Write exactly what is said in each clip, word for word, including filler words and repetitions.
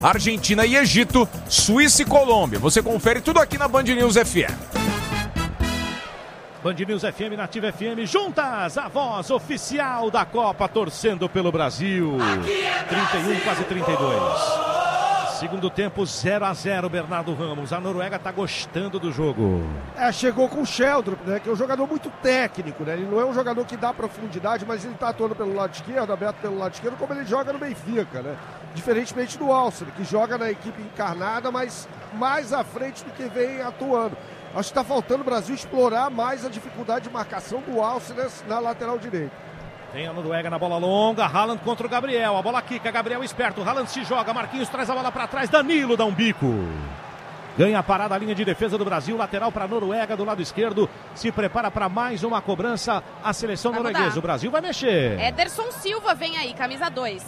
Argentina e Egito, Suíça e Colômbia. Você confere tudo aqui na Band News F M. Band News F M, Nativa F M, juntas, a voz oficial da Copa, torcendo pelo Brasil. trinta e um, quase trinta e dois. Segundo tempo, zero a zero, Bernardo Ramos. A Noruega está gostando do jogo. É, chegou com o Sheldrup, né, que é um jogador muito técnico, né? Ele não é um jogador que dá profundidade, mas ele está atuando pelo lado esquerdo, aberto pelo lado esquerdo, como ele joga no Benfica, né? Diferentemente do Alcer, que joga na equipe encarnada, mas mais à frente do que vem atuando. Acho que está faltando o Brasil explorar mais a dificuldade de marcação do Alcer na lateral direita. Tem a Noruega na bola longa, Haaland contra o Gabriel, a bola quica, Gabriel esperto, Haaland se joga, Marquinhos traz a bola para trás, Danilo dá um bico. Ganha a parada, a linha de defesa do Brasil, lateral para a Noruega do lado esquerdo, se prepara para mais uma cobrança a seleção vai norueguesa, mudar. O Brasil vai mexer. Ederson Silva vem aí, camisa dois.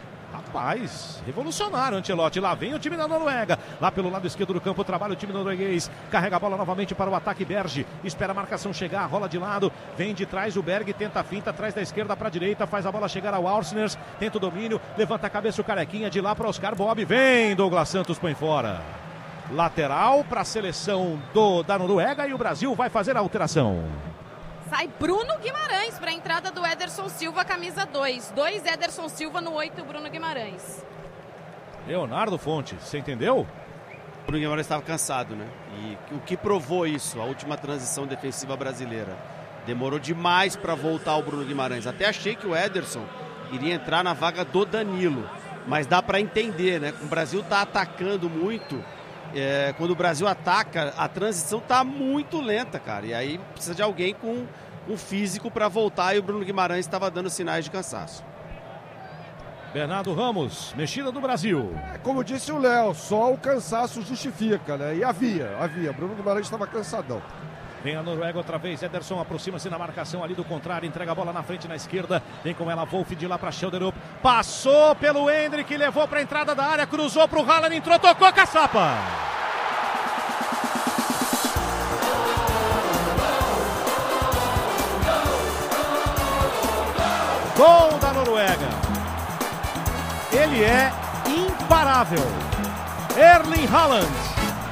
Rapaz, revolucionário o Ancelotti, lá vem o time da Noruega, lá pelo lado esquerdo do campo, trabalha o time norueguês, carrega a bola novamente para o ataque, Berge, espera a marcação chegar, rola de lado, vem de trás o Berg, tenta a finta, traz da esquerda para a direita, faz a bola chegar ao Arsners, tenta o domínio, levanta a cabeça o Carequinha, de lá para Oscar Bob, vem Douglas Santos, põe fora. Lateral para a seleção do, da Noruega e o Brasil vai fazer a alteração. Sai Bruno Guimarães para a entrada do Ederson Silva, camisa dois. dois Ederson Silva no oito, Bruno Guimarães. Leonardo Fonte, você entendeu? O Bruno Guimarães estava cansado, né? E o que provou isso? A última transição defensiva brasileira. Demorou demais para voltar o Bruno Guimarães. Até achei que o Ederson iria entrar na vaga do Danilo. Mas dá para entender, né? O Brasil está atacando muito. É, quando o Brasil ataca, a transição tá muito lenta, cara. E aí precisa de alguém com um físico para voltar. E o Bruno Guimarães estava dando sinais de cansaço. Bernardo Ramos, mexida do Brasil. É, como disse o Léo, só o cansaço justifica, né? E havia, havia. Bruno Guimarães estava cansadão. Vem a Noruega outra vez, Ederson aproxima-se na marcação ali do contrário, entrega a bola na frente, na esquerda, vem com ela, Wolf de lá para Sheldrup, passou pelo Hendrick, levou para a entrada da área, cruzou para o Haaland, entrou, tocou a caçapa. Gol da Noruega. Ele é imparável. Erling Haaland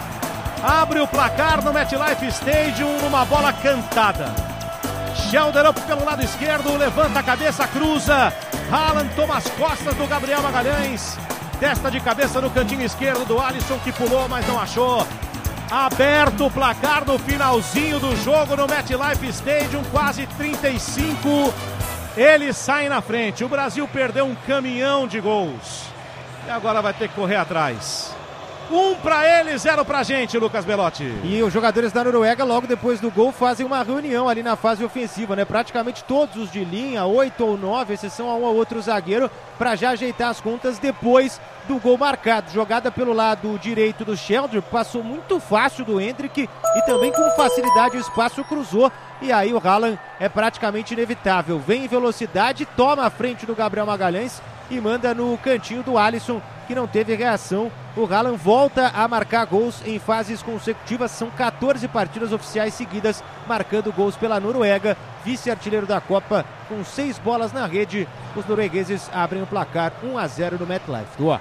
abre o placar no MetLife Stadium numa bola cantada. Sheldrup pelo lado esquerdo, levanta a cabeça, cruza. Haaland toma as costas do Gabriel Magalhães. Testa de cabeça no cantinho esquerdo do Alisson, que pulou, mas não achou. Aberto o placar no finalzinho do jogo no MetLife Stadium, quase trinta e cinco. Eles saem na frente. O Brasil perdeu um caminhão de gols. E agora vai ter que correr atrás. Um para ele, zero pra gente, Lucas Belotti. E os jogadores da Noruega, logo depois do gol, fazem uma reunião ali na fase ofensiva, né? Praticamente todos os de linha, oito ou nove, exceção a um ou outro zagueiro, para já ajeitar as contas depois do gol marcado. Jogada pelo lado direito do Sheldrup, passou muito fácil do Hendrick e também com facilidade o espaço cruzou. E aí o Haaland é praticamente inevitável. Vem em velocidade, toma a frente do Gabriel Magalhães e manda no cantinho do Alisson, que não teve reação. O Haaland volta a marcar gols em fases consecutivas. São quatorze partidas oficiais seguidas marcando gols pela Noruega. Vice-artilheiro da Copa com seis bolas na rede. Os noruegueses abrem o placar um a zero no MetLife. Doa.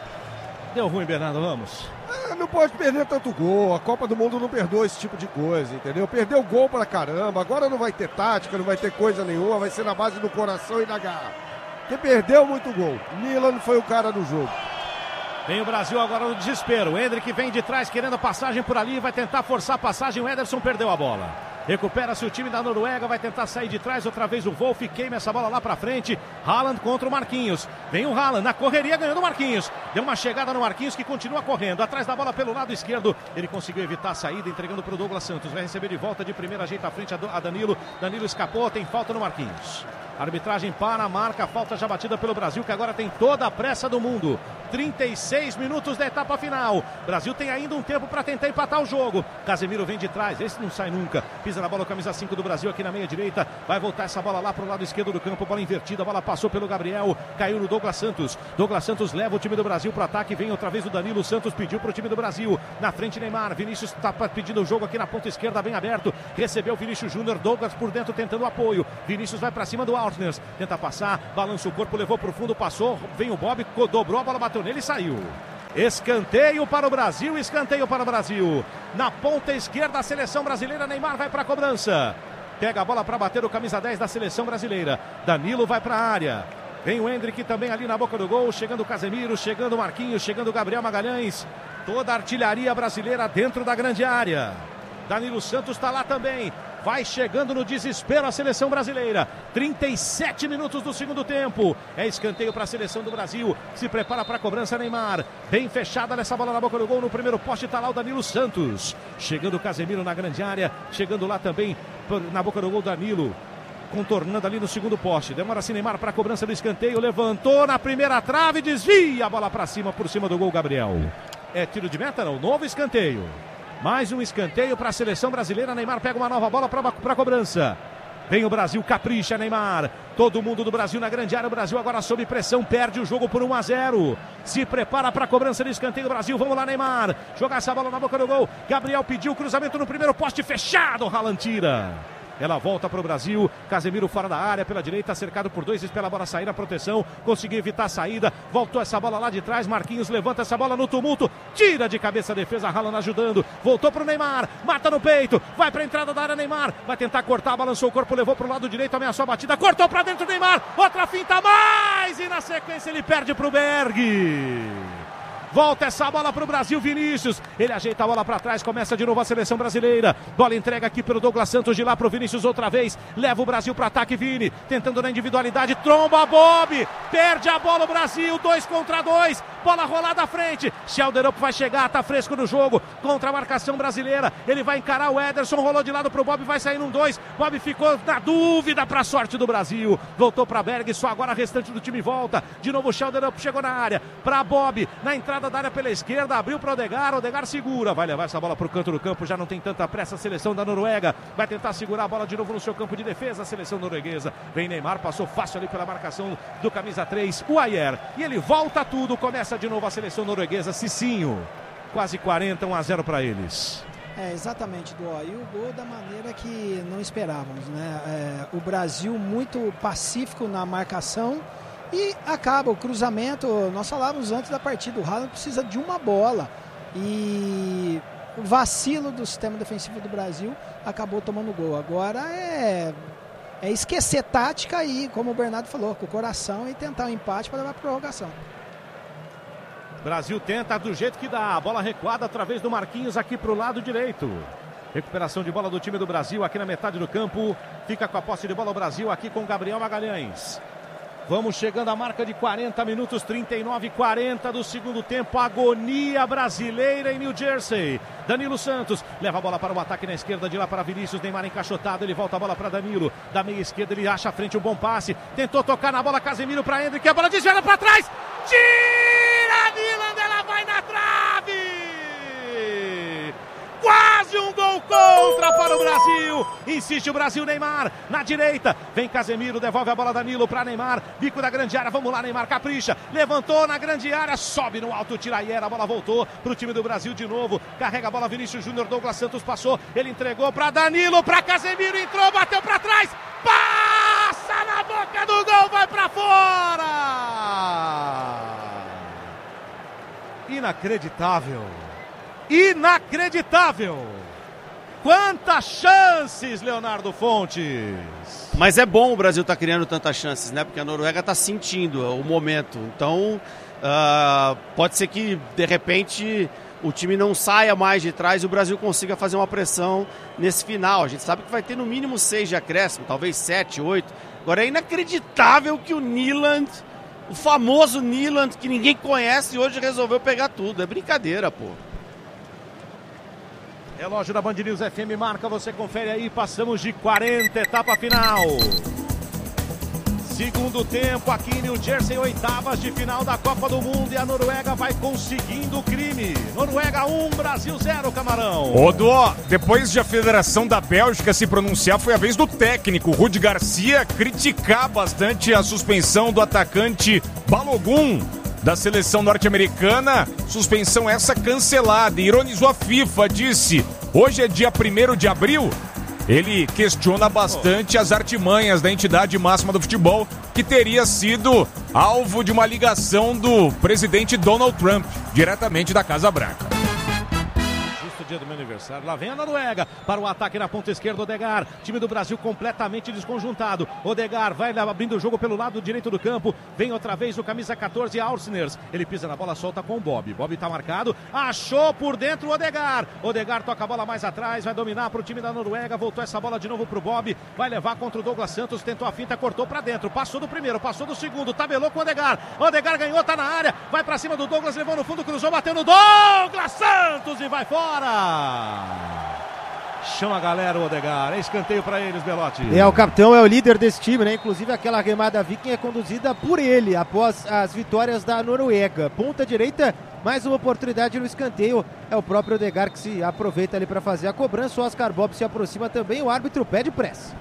Deu ruim, Bernardo Ramos. É, não pode perder tanto gol. A Copa do Mundo não perdoa esse tipo de coisa, entendeu? Perdeu gol pra caramba. Agora não vai ter tática, não vai ter coisa nenhuma. Vai ser na base do coração e da garra. Porque perdeu muito gol. Milan foi o cara do jogo. Vem o Brasil agora no desespero. O Hendrick vem de trás querendo a passagem por ali. Vai tentar forçar a passagem. O Ederson perdeu a bola. Recupera-se o time da Noruega. Vai tentar sair de trás. Outra vez o Wolf queima essa bola lá pra frente. Haaland contra o Marquinhos. Vem o Haaland na correria ganhando o Marquinhos. Deu uma chegada no Marquinhos que continua correndo. Atrás da bola pelo lado esquerdo. Ele conseguiu evitar a saída entregando para o Douglas Santos. Vai receber de volta de primeira. Ajeita a frente a Danilo. Danilo escapou. Tem falta no Marquinhos. Arbitragem para a marca, falta já batida pelo Brasil, que agora tem toda a pressa do mundo. trinta e seis minutos da etapa final. Brasil tem ainda um tempo para tentar empatar o jogo. Casemiro vem de trás, esse não sai nunca. Pisa na bola, camisa cinco do Brasil aqui na meia direita. Vai voltar essa bola lá para o lado esquerdo do campo, bola invertida, a bola passou pelo Gabriel, caiu no Douglas Santos. Douglas Santos leva o time do Brasil para o ataque, vem outra vez o Danilo Santos, pediu para o time do Brasil. Na frente Neymar, Vinícius está pedindo o jogo aqui na ponta esquerda, bem aberto. Recebeu o Vinícius Júnior, Douglas por dentro tentando o apoio. Vinícius vai para cima do Arsners, tenta passar, balança o corpo, levou para o fundo, passou, vem o Bob, dobrou, a bola bateu nele e saiu. Escanteio para o Brasil, escanteio para o Brasil. Na ponta esquerda, a seleção brasileira, Neymar vai para a cobrança. Pega a bola para bater o camisa dez da seleção brasileira. Danilo vai para a área. Vem o Endrick também ali na boca do gol. Chegando o Casemiro, chegando o Marquinhos, chegando o Gabriel Magalhães. Toda a artilharia brasileira dentro da grande área. Danilo Santos está lá também. Vai chegando no desespero a seleção brasileira. trinta e sete minutos do segundo tempo. É escanteio para a seleção do Brasil. Se prepara para a cobrança Neymar. Bem fechada nessa bola na boca do gol. No primeiro poste está lá o Danilo Santos. Chegando o Casemiro na grande área. Chegando lá também na boca do gol Danilo. Contornando ali no segundo poste. Demora-se Neymar para a cobrança do escanteio. Levantou na primeira trave. Desvia a bola para cima, por cima do gol Gabriel. É tiro de meta não? Novo escanteio. Mais um escanteio para a seleção brasileira. Neymar pega uma nova bola para a cobrança. Vem o Brasil, capricha Neymar. Todo mundo do Brasil na grande área. O Brasil agora sob pressão, perde o jogo por um a zero. Se prepara para a cobrança de escanteio do Brasil. Vamos lá, Neymar. Jogar essa bola na boca do gol. Gabriel pediu o cruzamento no primeiro poste, fechado. Haaland tira. Ela volta para o Brasil. Casemiro fora da área, pela direita, cercado por dois, espera a bola sair na proteção, conseguiu evitar a saída, voltou essa bola lá de trás, Marquinhos levanta essa bola no tumulto, tira de cabeça a defesa, Haaland ajudando, voltou para o Neymar, mata no peito, vai para a entrada da área Neymar, vai tentar cortar, balançou o corpo, levou para o lado direito, ameaçou a batida, cortou para dentro Neymar, outra finta mais, e na sequência ele perde para o Berg. Volta essa bola para o Brasil, Vinícius. Ele ajeita a bola para trás, começa de novo a seleção brasileira. Bola entrega aqui pelo Douglas Santos, de lá para o Vinícius outra vez. Leva o Brasil para ataque, Vini. Tentando na individualidade, tromba Bob. Perde a bola o Brasil, dois contra dois. Bola rolada à frente. Schelderup vai chegar, tá fresco no jogo. Contra a marcação brasileira. Ele vai encarar o Ederson, rolou de lado pro Bob, vai sair num dois. Bob ficou na dúvida para a sorte do Brasil. Voltou para Berg, só agora o restante do time volta. De novo o Schelderup chegou na área. Para Bob, na entrada da área pela esquerda, abriu para o Odegaard, Odegaard segura, vai levar essa bola para o canto do campo, já não tem tanta pressa a seleção da Noruega, vai tentar segurar a bola de novo no seu campo de defesa, a seleção norueguesa, vem Neymar, passou fácil ali pela marcação do camisa três, o Ayer, e ele volta tudo, começa de novo a seleção norueguesa, Cicinho, quase quarenta, um a zero para eles. É, exatamente, Dó. E o gol da maneira que não esperávamos, né? É, o Brasil muito pacífico na marcação. E acaba o cruzamento, nós falávamos antes da partida, o Haaland precisa de uma bola. E o vacilo do sistema defensivo do Brasil acabou tomando gol. Agora é, é esquecer tática aí, como o Bernardo falou, com o coração e tentar um empate para levar para a prorrogação. Brasil tenta do jeito que dá, a bola recuada através do Marquinhos aqui para o lado direito. Recuperação de bola do time do Brasil aqui na metade do campo. Fica com a posse de bola o Brasil aqui com Gabriel Magalhães. Vamos chegando à marca de quarenta minutos, trinta e nove, quarenta do segundo tempo. Agonia brasileira em New Jersey. Danilo Santos leva a bola para o ataque na esquerda, de lá para Vinícius. Neymar encaixotado, ele volta a bola para Danilo. Da meia esquerda ele acha à frente um bom passe. Tentou tocar na bola, Casemiro para Endrick. A bola desviada para trás. Tira, Milan, ela vai na trave. Quase um gol contra para o Brasil. Insiste o Brasil, Neymar na direita. Vem Casemiro, devolve a bola Danilo para Neymar. Bico da grande área, vamos lá, Neymar capricha. Levantou na grande área, sobe no alto, tira a bola voltou para o time do Brasil de novo. Carrega a bola Vinícius Júnior, Douglas Santos passou. Ele entregou para Danilo, para Casemiro, entrou, bateu para trás. Passa na boca do gol, vai para fora. Inacreditável. Inacreditável! Quantas chances, Leonardo Fontes! Mas é bom o Brasil estar tá criando tantas chances, né? Porque a Noruega está sentindo o momento. Então, uh, pode ser que, de repente, o time não saia mais de trás e o Brasil consiga fazer uma pressão nesse final. A gente sabe que vai ter no mínimo seis de acréscimo, talvez sete, oito. Agora, é inacreditável que o Nyland, o famoso Nyland, que ninguém conhece, hoje resolveu pegar tudo. É brincadeira, pô. Relógio da Band News F M marca, você confere aí, passamos de quarenta, etapa final. Segundo tempo aqui em New Jersey, oitavas de final da Copa do Mundo e a Noruega vai conseguindo o crime. Noruega um, Brasil zero, Camarão. Ô, Dó, depois de a Federação da Bélgica se pronunciar, foi a vez do técnico Rudi Garcia criticar bastante a suspensão do atacante Balogun da seleção norte-americana, suspensão essa cancelada. Ironizou a FIFA, disse: hoje é dia primeiro de abril, ele questiona bastante as artimanhas da entidade máxima do futebol, que teria sido alvo de uma ligação do presidente Donald Trump, diretamente da Casa Branca. Dia do meu aniversário. Lá vem a Noruega para o ataque na ponta esquerda. Odegaard, time do Brasil completamente desconjuntado. Odegaard vai abrindo o jogo pelo lado direito do campo. Vem outra vez o camisa catorze, Aursners. Ele pisa na bola, solta com o Bob. Bob tá marcado, achou por dentro o Odegaard. Odegaard toca a bola mais atrás, vai dominar para o time da Noruega. Voltou essa bola de novo pro Bob. Vai levar contra o Douglas Santos. Tentou a finta, cortou para dentro. Passou do primeiro, passou do segundo. Tabelou com o Odegaard. Odegaard ganhou, tá na área. Vai para cima do Douglas, levou no fundo, cruzou, bateu no Douglas Santos e vai fora. Chama a galera o Odegaard, é escanteio para eles, Belotti. É, o capitão é o líder desse time, né? Inclusive aquela remada viking é conduzida por ele após as vitórias da Noruega. Ponta direita, mais uma oportunidade no escanteio. É o próprio Odegaard que se aproveita ali para fazer a cobrança. O Oscar Bob se aproxima também, o árbitro pede pressa.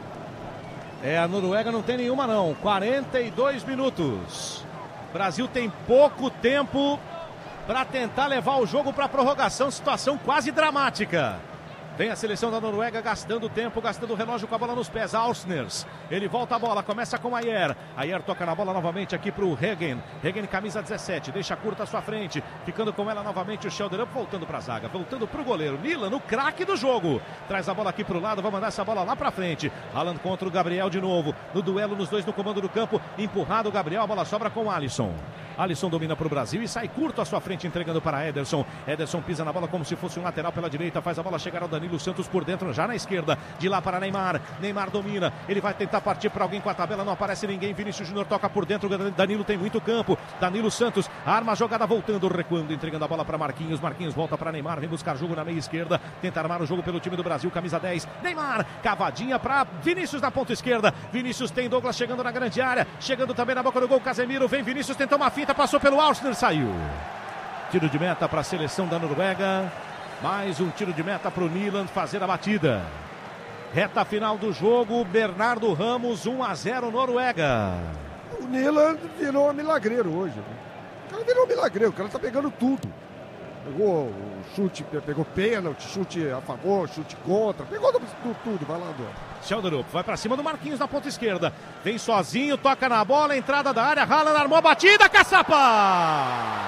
É, a Noruega não tem nenhuma não, quarenta e dois minutos. Brasil tem pouco tempo para tentar levar o jogo para a prorrogação, situação quase dramática. Vem a seleção da Noruega gastando tempo, gastando o relógio com a bola nos pés. Aursners, ele volta a bola, começa com Ayer. Ayer toca na bola novamente aqui para o Regen. Regen, camisa dezessete, deixa curta à sua frente. Ficando com ela novamente o Schelderup, voltando para a zaga, voltando para o goleiro. Nilan, o craque do jogo. Traz a bola aqui para o lado, vai mandar essa bola lá para frente. Haaland contra o Gabriel de novo. No duelo, nos dois no comando do campo. Empurrado o Gabriel, a bola sobra com o Alisson. Alisson domina para o Brasil e sai curto à sua frente, entregando para Ederson. Ederson pisa na bola como se fosse um lateral pela direita, faz a bola chegar ao Danilo Santos por dentro, já na esquerda. De lá para Neymar. Neymar domina, ele vai tentar partir para alguém com a tabela, não aparece ninguém. Vinícius Júnior toca por dentro, Danilo tem muito campo. Danilo Santos arma a jogada, voltando, recuando, entregando a bola para Marquinhos. Marquinhos volta para Neymar, vem buscar jogo na meia esquerda, tenta armar o jogo pelo time do Brasil, camisa dez. Neymar, cavadinha para Vinícius na ponta esquerda. Vinícius tem Douglas chegando na grande área, chegando também na boca do gol, Casemiro. Vem Vinícius, tentou uma finta, passou pelo Aursner, saiu. Tiro de meta para a seleção da Noruega. Mais um tiro de meta para o Nilan fazer a batida. Reta final do jogo, Bernardo Ramos, um a zero Noruega. O Nilan virou milagreiro hoje. Né? O cara virou milagreiro, o cara tá pegando tudo. Pegou o chute, pegou pênalti, chute a favor, chute contra, pegou tudo, tudo, vai lá, André. Schelderup vai pra cima do Marquinhos na ponta esquerda. Vem sozinho, toca na bola, entrada da área, Haaland armou a batida, caçapa!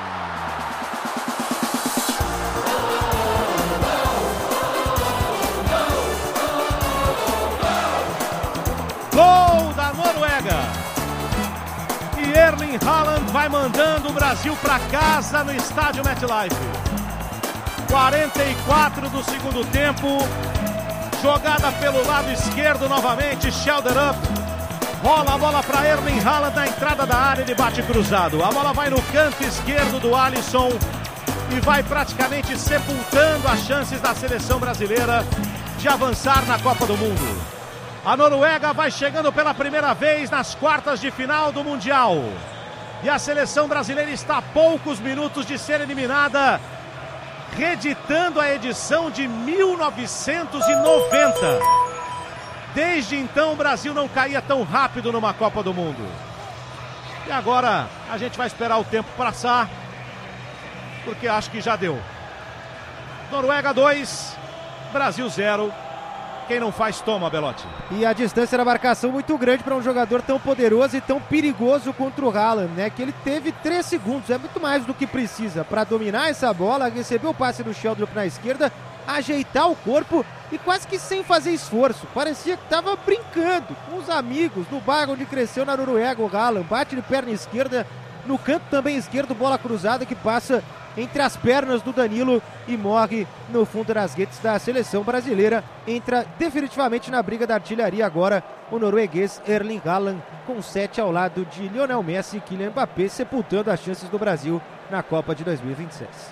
Gol da Noruega! E Erling Haaland vai mandando o Brasil para casa no estádio MetLife. quarenta e quatro do segundo tempo. Jogada pelo lado esquerdo novamente. Schelderup rola a bola para Erling Haaland na entrada da área. Ele bate cruzado. A bola vai no canto esquerdo do Alisson e vai praticamente sepultando as chances da seleção brasileira de avançar na Copa do Mundo. A Noruega vai chegando pela primeira vez nas quartas de final do Mundial. E a seleção brasileira está a poucos minutos de ser eliminada, reeditando a edição de mil novecentos e noventa. Desde então o Brasil não caía tão rápido numa Copa do Mundo. E agora a gente vai esperar o tempo passar, porque acho que já deu. Noruega dois, Brasil zero. Quem não faz, toma, Belotti. E a distância da marcação muito grande para um jogador tão poderoso e tão perigoso contra o Haaland, né? Que ele teve três segundos, é muito mais do que precisa para dominar essa bola, receber o passe do Schelderup na esquerda, ajeitar o corpo e quase que sem fazer esforço. Parecia que estava brincando com os amigos no bairro onde cresceu na Noruega. O Haaland bate de perna esquerda, no canto também esquerdo, bola cruzada que passa entre as pernas do Danilo e morre no fundo das redes da seleção brasileira. Entra definitivamente na briga da artilharia agora o norueguês Erling Haaland, com sete ao lado de Lionel Messi e Kylian Mbappé, sepultando as chances do Brasil na Copa de dois mil e vinte e seis.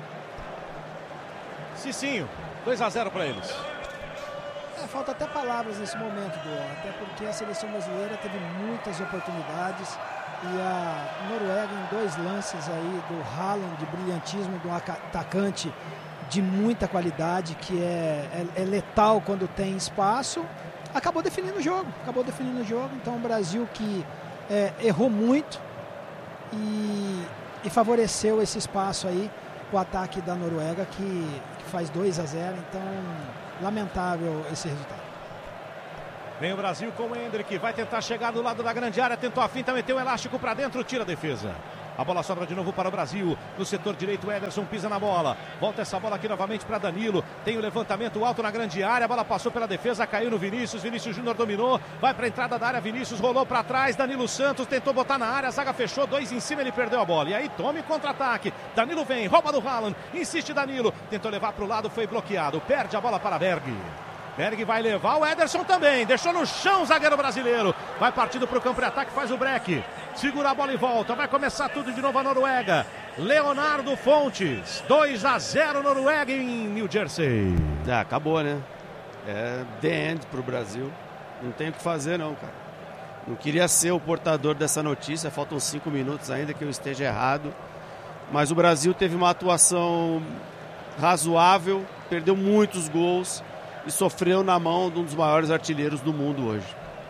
Cicinho, dois a zero para eles. É, falta até palavras nesse momento, Duan, até porque a seleção brasileira teve muitas oportunidades. E a Noruega, em dois lances aí do Haaland, de brilhantismo, de um atacante de muita qualidade, que é, é, é letal quando tem espaço, acabou definindo o jogo, acabou definindo o jogo. Então o Brasil que é, errou muito e, e favoreceu esse espaço aí o ataque da Noruega, que, que faz dois a zero. Então, lamentável esse resultado. Vem o Brasil com o Endrick, vai tentar chegar do lado da grande área, tentou a finta, meteu o elástico para dentro, tira a defesa. A bola sobra de novo para o Brasil. No setor direito, o Ederson pisa na bola. Volta essa bola aqui novamente para Danilo. Tem o levantamento alto na grande área. A bola passou pela defesa, caiu no Vinícius. Vinícius Júnior dominou. Vai para a entrada da área. Vinícius rolou para trás. Danilo Santos tentou botar na área. A zaga fechou. Dois em cima, ele perdeu a bola. E aí tome contra-ataque. Danilo vem, rouba do Haaland. Insiste Danilo. Tentou levar para o lado, foi bloqueado. Perde a bola para Berg. Berg vai levar, o Ederson também, deixou no chão o zagueiro brasileiro, vai partindo para o campo de ataque, faz o break, segura a bola e volta, vai começar tudo de novo a Noruega. Leonardo Fontes, dois a zero Noruega em New Jersey. Ah, acabou, né? É the end pro Brasil, não tem o que fazer não, cara. Não queria ser o portador dessa notícia, faltam cinco minutos ainda que eu esteja errado, mas o Brasil teve uma atuação razoável, perdeu muitos gols e sofreu na mão de um dos maiores artilheiros do mundo hoje.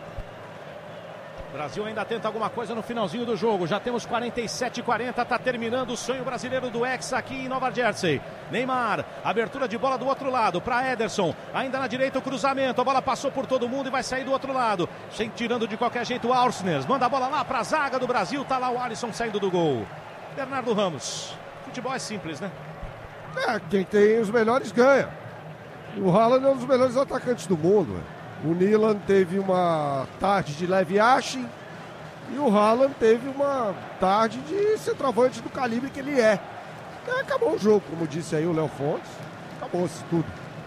O Brasil ainda tenta alguma coisa no finalzinho do jogo. Já temos quarenta e sete a quarenta. Está terminando o sonho brasileiro do Hexa aqui em Nova Jersey. Neymar, abertura de bola do outro lado para Ederson. Ainda na direita o cruzamento. A bola passou por todo mundo e vai sair do outro lado. Sem, tirando de qualquer jeito o Arsnes. Manda a bola lá para a zaga do Brasil. Está lá o Alisson saindo do gol. Bernardo Ramos. Futebol é simples, né? É, quem tem os melhores ganha. O Haaland é um dos melhores atacantes do mundo. Véio. O Nyland teve uma tarde de leve aching e o Haaland teve uma tarde de centroavante do calibre que ele é. E acabou o jogo, como disse aí o Léo Fontes. Acabou-se tudo.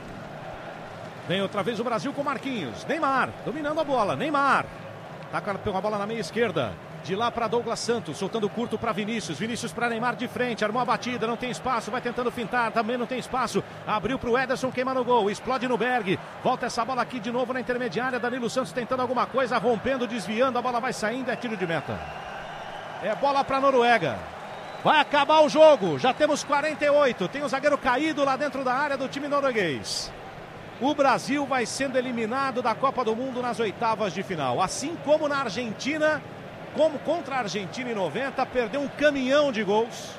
Vem outra vez o Brasil com Marquinhos. Neymar, dominando a bola. Neymar. Tá com a bola na meia esquerda. De lá para Douglas Santos, soltando curto para Vinícius. Vinícius para Neymar de frente, armou a batida, não tem espaço, vai tentando fintar, também não tem espaço. Abriu para o Ederson, queima no gol, explode no Berg. Volta essa bola aqui de novo na intermediária. Danilo Santos tentando alguma coisa, rompendo, desviando, a bola vai saindo, é tiro de meta. É bola para a Noruega. Vai acabar o jogo, já temos quarenta e oito. Tem o zagueiro caído lá dentro da área do time norueguês. O Brasil vai sendo eliminado da Copa do Mundo nas oitavas de final. Assim como na Argentina. Como contra a Argentina em noventa, perdeu um caminhão de gols.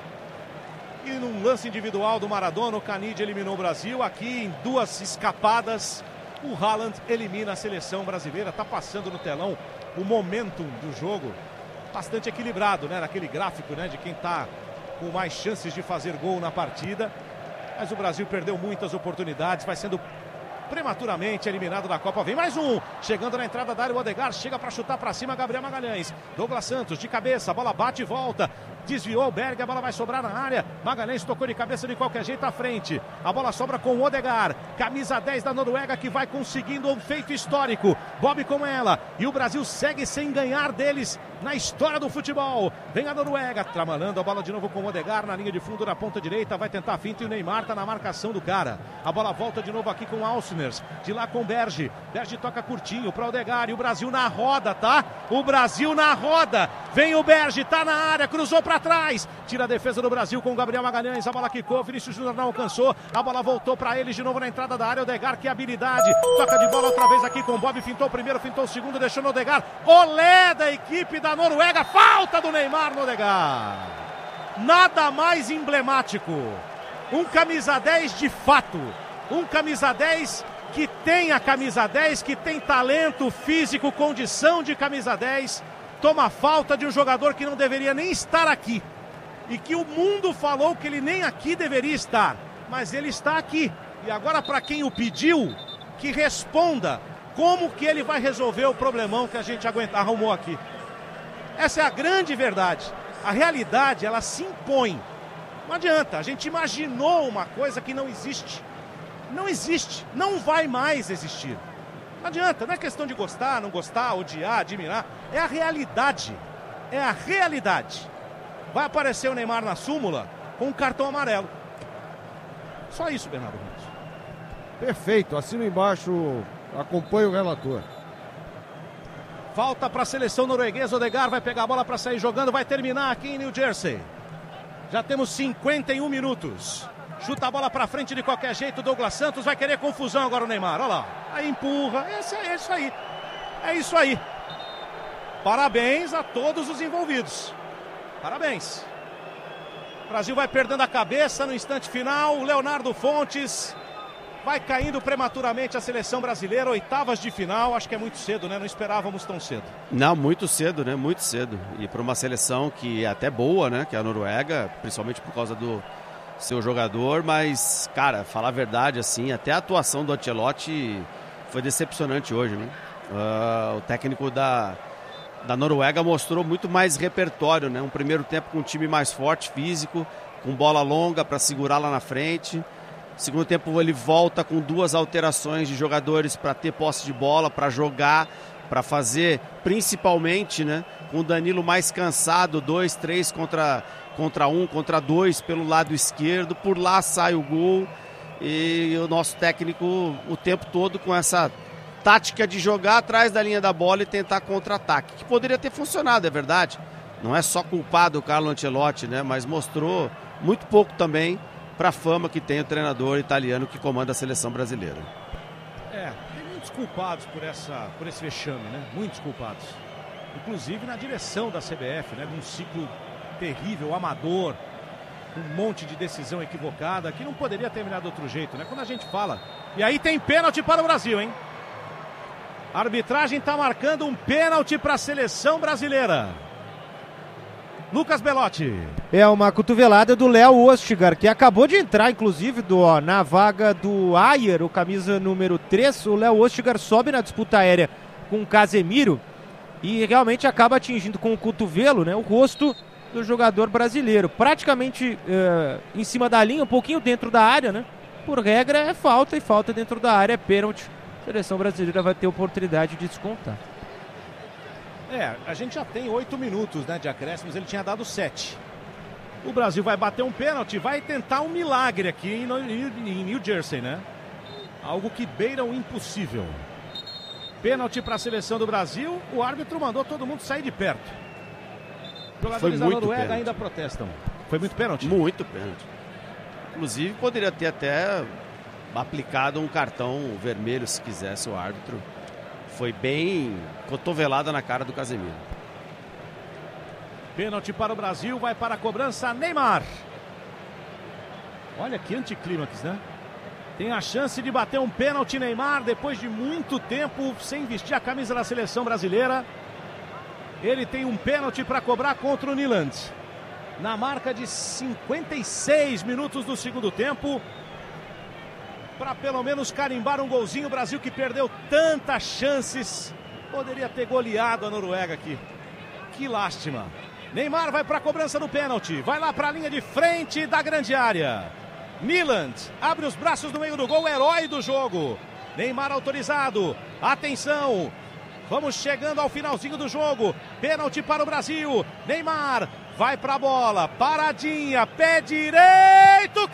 E num lance individual do Maradona, o Canide eliminou o Brasil. Aqui em duas escapadas, o Haaland elimina a seleção brasileira. Está passando no telão o momentum do jogo. Bastante equilibrado, né? Naquele gráfico, né? De quem está com mais chances de fazer gol na partida. Mas o Brasil perdeu muitas oportunidades. Vai sendo prematuramente eliminado da Copa. Vem mais um, chegando na entrada da área, o Odegaard chega para chutar para cima, Gabriel Magalhães, Douglas Santos de cabeça, a bola bate e volta, desviou o Berg, a bola vai sobrar na área, Magalhães tocou de cabeça de qualquer jeito à frente, a bola sobra com o Odegaard, camisa dez da Noruega que vai conseguindo um feito histórico, Bob com ela, e o Brasil segue sem ganhar deles na história do futebol. Vem a Noruega, trabalhando a bola de novo com o Odegaard na linha de fundo na ponta direita, vai tentar a finta e o Neymar tá na marcação do cara, a bola volta de novo aqui com o Alcner, de lá com o Berge, Berge toca curtinho para o Odegaard, e o Brasil na roda, tá? O Brasil na roda, vem o Berge, tá na área, cruzou para trás, tira a defesa do Brasil com o Gabriel Magalhães, a bola quicou, Vinícius Júnior não alcançou, a bola voltou para ele de novo na entrada da área, Odegaard, que habilidade, toca de bola outra vez aqui com o Bob, fintou o primeiro, fintou o segundo, deixou no Odegaard, olé da equipe da Noruega, falta do Neymar no Odegaard, nada mais emblemático, um camisa dez de fato, um camisa dez que tem a camisa dez, que tem talento físico, condição de camisa dez, toma falta de um jogador que não deveria nem estar aqui, e que o mundo falou que ele nem aqui deveria estar, mas ele está aqui, e agora para quem o pediu, que responda como que ele vai resolver o problemão que a gente aguenta, arrumou aqui. Essa é a grande verdade, a realidade ela se impõe, não adianta, a gente imaginou uma coisa que não existe, não existe, não vai mais existir. Não adianta, não é questão de gostar, não gostar, odiar, admirar. É a realidade. É a realidade. Vai aparecer o Neymar na súmula com um cartão amarelo. Só isso, Bernardo Ramos. Perfeito, assino embaixo, acompanho o relator. Falta para a seleção norueguesa, Odegaard vai pegar a bola para sair jogando, vai terminar aqui em New Jersey. Já temos cinquenta e um minutos. Chuta a bola pra frente de qualquer jeito, Douglas Santos vai querer confusão agora o Neymar, olha lá. Aí empurra, esse é isso aí, é isso aí. Parabéns a todos os envolvidos, parabéns. O Brasil vai perdendo a cabeça no instante final. O Leonardo Fontes vai caindo prematuramente a seleção brasileira. Oitavas de final, acho que é muito cedo, né? Não esperávamos tão cedo. Não, muito cedo, né? Muito cedo. E para uma seleção que é até boa, né? Que é a Noruega, principalmente por causa do seu jogador. Mas, cara, falar a verdade, assim, até a atuação do Ancelotti foi decepcionante hoje, né? Uh, o técnico da... da Noruega mostrou muito mais repertório, né? Um primeiro tempo com um time mais forte, físico, com bola longa para segurar lá na frente. Segundo tempo ele volta com duas alterações de jogadores para ter posse de bola, para jogar, para fazer, principalmente, né? Com o Danilo mais cansado, dois, três contra, contra um, contra dois pelo lado esquerdo. Por lá sai o gol e o nosso técnico o tempo todo com essa tática de jogar atrás da linha da bola e tentar contra-ataque, que poderia ter funcionado, é verdade. Não é só culpado o Carlo Ancelotti, né? Mas mostrou muito pouco também para a fama que tem o treinador italiano que comanda a seleção brasileira. É, tem muitos culpados por, essa, por esse vexame, né? Muitos culpados. Inclusive na direção da C B F, né? De um ciclo terrível, amador, um monte de decisão equivocada, que não poderia terminar de outro jeito, né? Quando a gente fala. E aí tem pênalti para o Brasil, hein? A arbitragem está marcando um pênalti para a seleção brasileira. Lucas Belotti. É uma cotovelada do Léo Ostigar, que acabou de entrar, inclusive, do, ó, na vaga do Ayer, o camisa número três. O Léo Ostigar sobe na disputa aérea com o Casemiro e realmente acaba atingindo com o cotovelo, né, o rosto do jogador brasileiro. Praticamente uh, em cima da linha, um pouquinho dentro da área, né? Por regra é falta, e falta dentro da área é pênalti. A seleção brasileira vai ter oportunidade de descontar. É, a gente já tem oito minutos, né, de acréscimos, ele tinha dado sete. O Brasil vai bater um pênalti, vai tentar um milagre aqui em, em New Jersey, né? Algo que beira o impossível. Pênalti para a seleção do Brasil, o árbitro mandou todo mundo sair de perto. Os jogadores da Noruega pênalti. Ainda protestam. Foi muito pênalti? Muito pênalti. Inclusive poderia ter até aplicado um cartão vermelho se quisesse o árbitro. Foi bem cotovelada na cara do Casemiro. Pênalti para o Brasil, vai para a cobrança Neymar. Olha que anticlímax, né? Tem a chance de bater um pênalti Neymar depois de muito tempo sem vestir a camisa da seleção brasileira. Ele tem um pênalti para cobrar contra o Nyland. Na marca de cinquenta e seis minutos do segundo tempo. Para pelo menos carimbar um golzinho. O Brasil que perdeu tantas chances. Poderia ter goleado a Noruega aqui. Que lástima. Neymar vai para a cobrança do pênalti. Vai lá para a linha de frente da grande área. Nyland abre os braços no meio do gol. Herói do jogo. Neymar autorizado. Atenção. Vamos chegando ao finalzinho do jogo. Pênalti para o Brasil. Neymar vai para a bola. Paradinha. Pé direito.